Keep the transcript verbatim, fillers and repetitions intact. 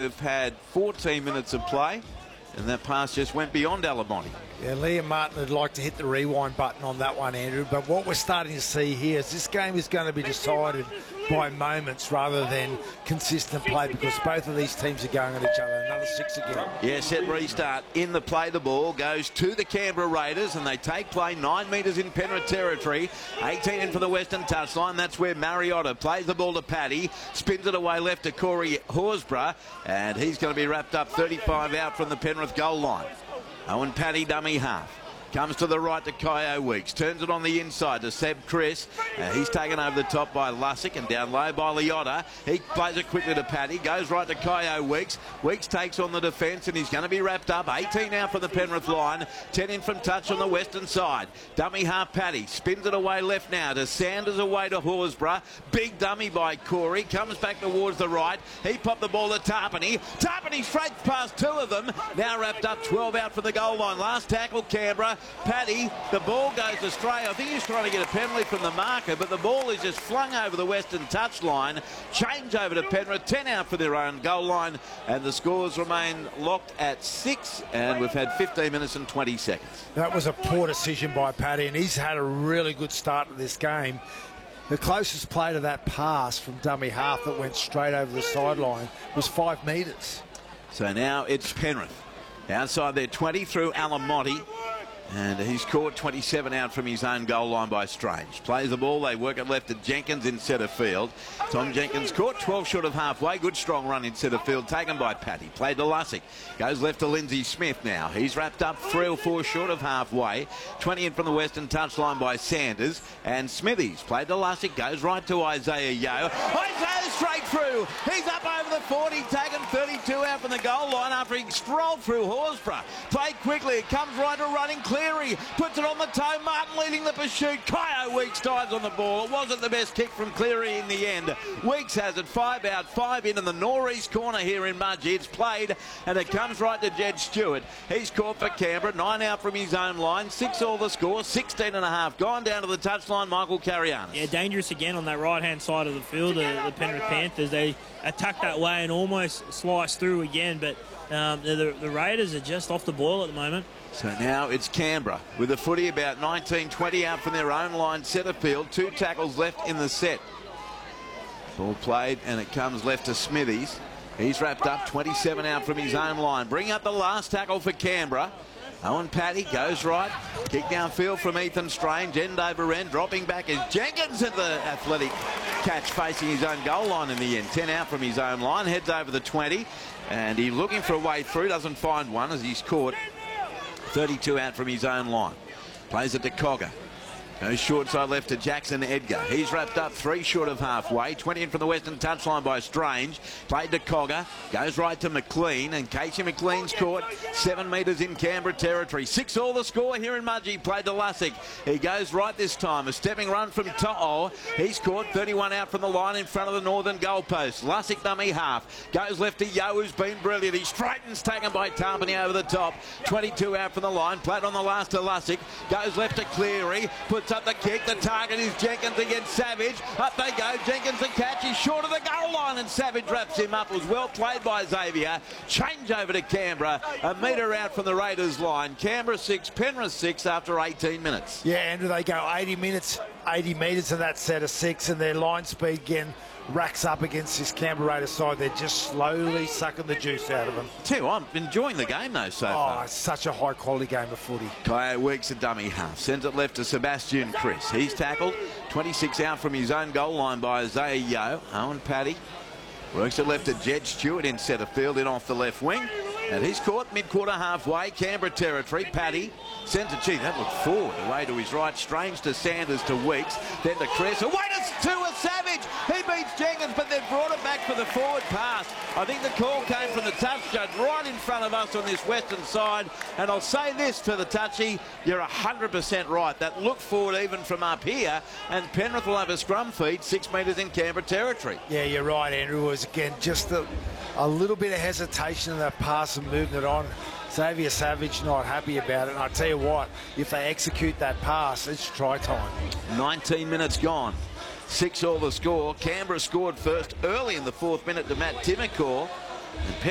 have had fourteen minutes of play, and that pass just went beyond Alamonte. Yeah, Liam Martin would like to hit the rewind button on that one, Andrew, but what we're starting to see here is this game is going to be decided by moments rather than consistent play, because both of these teams are going at each other. Another six again. Yeah, set restart. In the play, the ball goes to the Canberra Raiders, and they take play nine metres in Penrith territory. eighteen in for the Western touchline. That's where Mariota plays the ball to Paddy, spins it away left to Corey Horsburgh, and he's going to be wrapped up thirty-five out from the Penrith goal line. Owen Paddy, dummy half. Comes to the right to Kyo Weeks. Turns it on the inside to Seb Chris. Uh, he's taken over the top by Lussick and down low by Leota. He plays it quickly to Paddy. Goes right to Kyo Weeks. Weeks takes on the defence and he's going to be wrapped up. eighteen now from the Penrith line. ten in from touch on the western side. Dummy half Paddy. Spins it away left now to Sanders, away to Horsburgh. Big dummy by Corey. Comes back towards the right. He popped the ball to Tarpany. Tarpany straight past two of them. Now wrapped up twelve out for the goal line. Last tackle Canberra. Paddy, the ball goes astray. I think he's trying to get a penalty from the marker, but the ball is just flung over the western touchline. Change over to Penrith, ten out for their own goal line, and the scores remain locked at six, and we've had fifteen minutes and twenty seconds. That was a poor decision by Paddy, and he's had a really good start to this game. The closest play to that pass from dummy half that went straight over the sideline was five metres. So now it's Penrith. Outside their twenty through Alamonte. And he's caught twenty-seven out from his own goal line by Strange. Plays the ball, they work it left to Jenkins in centre field. Tom Jenkins caught twelve short of halfway. Good strong run in centre field, taken by Paddy. Played to Lussick. Goes left to Lindsay Smith now. He's wrapped up three or four short of halfway. twenty in from the western touchline by Sanders. And Smithies played to Lussick. Goes right to Isaiah Yeo. Isaiah straight through. He's up over the forty, taken thirty-two out from the goal line after he strolled through Horsburgh. Played quickly. It comes right to running. Cleary puts it on the toe. Martin leading the pursuit. Kyo Weeks dives on the ball. It wasn't the best kick from Cleary in the end. Weeks has it five out, five in in the northeast corner here in Mudgee. It's played and it comes right to Jed Stewart. He's caught for Canberra. Nine out from his own line. Six all the score. sixteen and a half gone down to the touchline. Michael Carianis. Yeah, dangerous again on that right-hand side of the field. The, the Penrith Panthers, they attack that way and almost slice through again, but um, the, the Raiders are just off the boil at the moment. So now it's Canberra with the footy about nineteen twenty out from their own line centre field. Two tackles left in the set. Ball played and it comes left to Smithies. He's wrapped up twenty-seven out from his own line. Bring up the last tackle for Canberra. Owen Paddy goes right. Kick downfield from Ethan Strange. End over end. Dropping back is Jenkins at the athletic catch facing his own goal line in the end. ten out from his own line. Heads over the twenty. And he's looking for a way through. Doesn't find one as he's caught. thirty-two out from his own line. Plays it to Cogger. Goes short side left to Jackson Edgar. He's wrapped up three short of halfway. twenty in from the western touchline by Strange. Played to Cogger. Goes right to McLean. And Casey McLean's caught seven metres in Canberra territory. Six all the score here in Mudgee. Played to Lussick. He goes right this time. A stepping run from To'o. He's caught thirty-one out from the line in front of the northern goalpost. Lussick dummy half. Goes left to Yo, who's been brilliant. He straightens, taken by Tarpany over the top. twenty-two out from the line. Played on the last to Lussick. Goes left to Cleary. Puts up the kick. The target is Jenkins against Savage. Up they go. Jenkins the catch. He's short of the goal line and Savage wraps him up. It was well played by Xavier. Change over to Canberra. A metre out from the Raiders line. Canberra six, Penrith six after eighteen minutes. Yeah, Andrew, they go eighty minutes, eighty metres in that set of six, and their line speed again racks up against this Canberra Raiders side. They're just slowly sucking the juice out of them. Tell you, I'm enjoying the game though so oh, far. It's such a high quality game of footy. Kyo Weeks a dummy half. Sends it left to Sebastian Chris. He's tackled. twenty-six out from his own goal line by Isaiah Yeo. Owen Paddy works it left to Jed Stewart in centre field, in off the left wing. And he's caught mid-quarter halfway, Canberra territory. Paddy sends it, gee, that looked forward, away to his right. Strange to Sanders to Weeks, then to Cress. Away to, to a Savage. He beats Jenkins, but they've brought it back for the forward pass. I think the call came from the touch judge right in front of us on this western side. And I'll say this to the touchy, you're one hundred percent right. That looked forward even from up here, and Penrith will have a scrum feed six metres in Canberra territory. Yeah, you're right, Andrew. It was, again, just a, a little bit of hesitation in that pass and moving it on. Xavier Savage not happy about it. And I tell you what, if they execute that pass, it's try time. nineteen minutes gone. Six all the score. Canberra scored first early in the fourth minute to Matt Timmercore.